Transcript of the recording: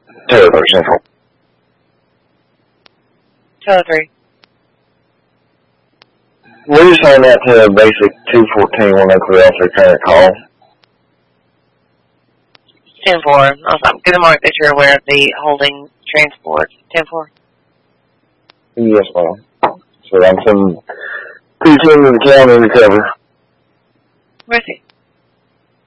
Taylor Central. 203. Will you send that to basic 214 when they clear off their current call? 10-4. I'm going to mark that you're aware of the holding transport. 10-4. Yes, ma'am. So I'm sending 210 to the county to cover. Mercy.